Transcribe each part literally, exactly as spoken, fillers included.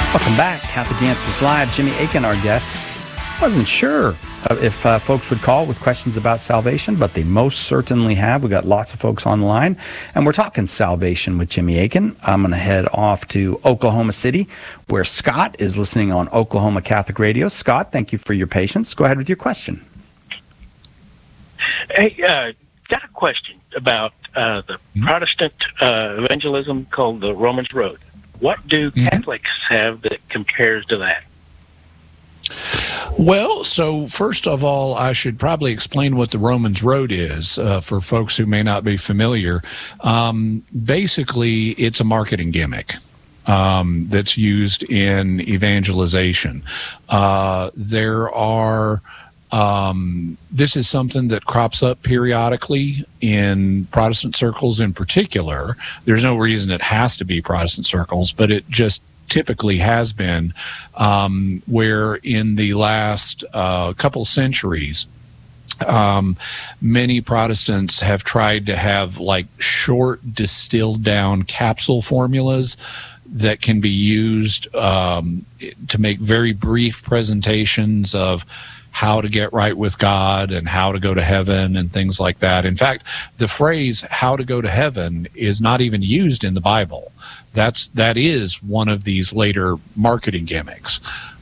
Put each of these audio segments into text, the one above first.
Welcome back. Catholic Answers Live. Jimmy Akin, our guest. Wasn't sure if uh, folks would call with questions about salvation, but they most certainly have. We got lots of folks on the line, and we're talking salvation with Jimmy Akin. I'm going to head off to Oklahoma City, where Scott is listening on Oklahoma Catholic Radio. Scott, thank you for your patience. Go ahead with your question. Hey, uh, got a question about uh, the mm-hmm. Protestant uh, evangelism called the Romans Road. What do mm-hmm. Catholics have that compares to that? Well, so first of all, I should probably explain what the Romans Road is uh, for folks who may not be familiar. Um, basically, it's a marketing gimmick um, that's used in evangelization. Uh, there are... Um, this is something that crops up periodically in Protestant circles in particular. There's no reason it has to be Protestant circles, but it just typically has been, um, where in the last uh, couple centuries, um, many Protestants have tried to have like short, distilled down capsule formulas that can be used um, to make very brief presentations of how to get right with God and how to go to heaven and things like that. In fact, the phrase how to go to heaven is not even used in the Bible. That's, that is one of these later marketing gimmicks.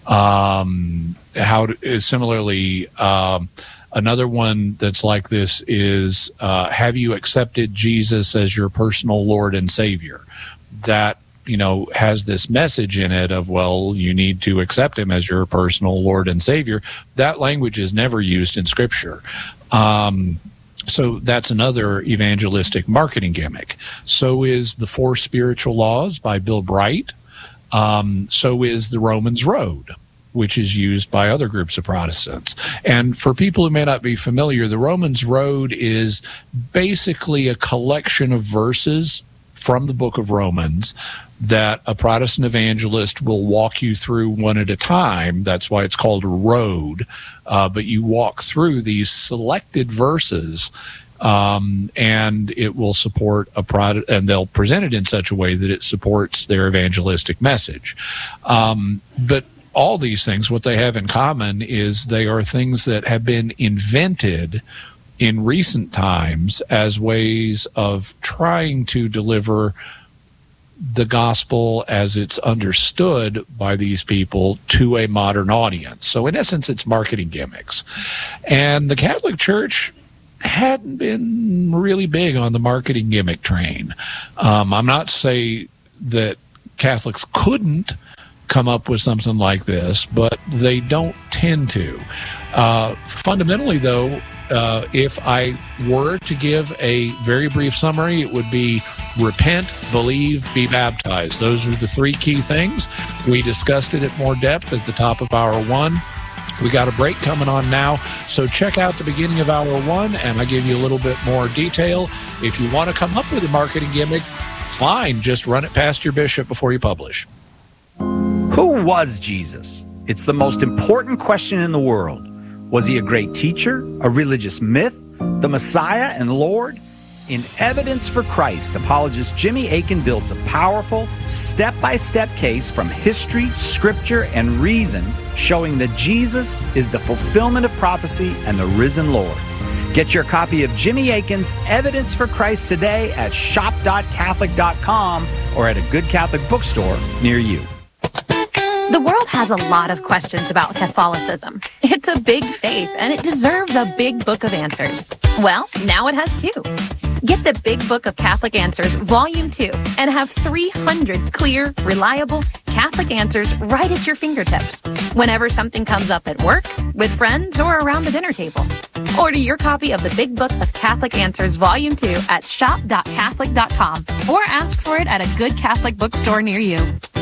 Um, how to, similarly, um, another one that's like this is, uh, have you accepted Jesus as your personal Lord and Savior? That, you know, has this message in it of, well, you need to accept him as your personal Lord and Savior. That language is never used in Scripture. Um, so that's another evangelistic marketing gimmick. So is the Four Spiritual Laws by Bill Bright. Um, so is the Romans Road, which is used by other groups of Protestants. And for people who may not be familiar, the Romans Road is basically a collection of verses from the book of Romans that a Protestant evangelist will walk you through one at a time. That's why it's called a road. Uh, but you walk through these selected verses, um, and it will support a product, and they'll present it in such a way that it supports their evangelistic message. Um, but all these things, what they have in common is they are things that have been invented in recent times as ways of trying to deliver the gospel as it's understood by these people to a modern audience. So in essence, it's marketing gimmicks. And the Catholic Church hadn't been really big on the marketing gimmick train. Um, I'm not saying that Catholics couldn't come up with something like this, but they don't tend to. Uh, fundamentally, though, Uh, if I were to give a very brief summary, it would be repent, believe, be baptized. Those are the three key things. We discussed it at more depth at the top of hour one. We got a break coming on now, so check out the beginning of hour one, and I give you a little bit more detail. If you want to come up with a marketing gimmick, fine, just run it past your bishop before you publish. Who was Jesus? It's the most important question in the world. Was he a great teacher, a religious myth, the Messiah and Lord? In Evidence for Christ, apologist Jimmy Akin builds a powerful, step-by-step case from history, scripture, and reason, showing that Jesus is the fulfillment of prophecy and the risen Lord. Get your copy of Jimmy Akin's Evidence for Christ today at shop dot catholic dot com or at a good Catholic bookstore near you. The world has a lot of questions about Catholicism. It's a big faith, and it deserves a big book of answers. Well, now it has two. Get the Big Book of Catholic Answers, Volume two, and have three hundred clear, reliable Catholic answers right at your fingertips, whenever something comes up at work, with friends, or around the dinner table. Order your copy of the Big Book of Catholic Answers, Volume two at shop dot catholic dot com, or ask for it at a good Catholic bookstore near you.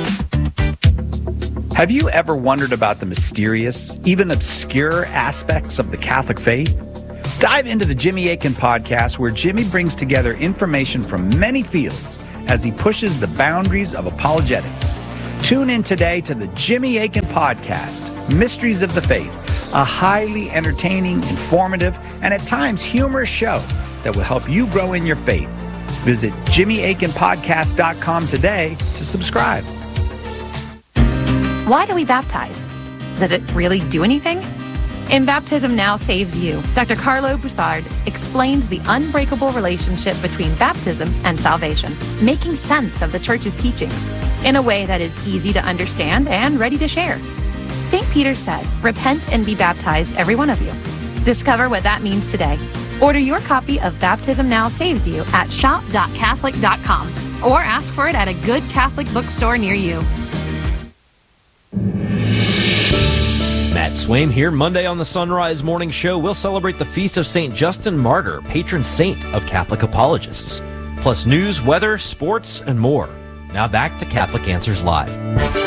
Have you ever wondered about the mysterious, even obscure aspects of the Catholic faith? Dive into the Jimmy Akin podcast, where Jimmy brings together information from many fields as he pushes the boundaries of apologetics. Tune in today to the Jimmy Akin podcast, Mysteries of the Faith, a highly entertaining, informative, and at times humorous show that will help you grow in your faith. Visit jimmy akin podcast dot com today to subscribe. Why do we baptize? Does it really do anything? In Baptism Now Saves You, Doctor Carlo Broussard explains the unbreakable relationship between baptism and salvation, making sense of the church's teachings in a way that is easy to understand and ready to share. Saint Peter said, "Repent and be baptized, every one of you." Discover what that means today. Order your copy of Baptism Now Saves You at shop dot catholic dot com or ask for it at a good Catholic bookstore near you. Matt Swaim here. Monday on the Sunrise Morning Show, we'll celebrate the feast of Saint Justin Martyr, patron saint of Catholic apologists. Plus news, weather, sports, and more. Now back to Catholic Answers Live.